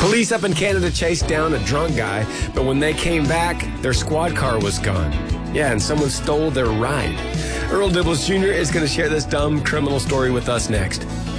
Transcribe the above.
Police up in Canada chased down a drunk guy, but when they came back, their squad car was gone. Yeah, and someone stole their ride. Earl Dibbles Jr. is going to share this dumb criminal story with us next.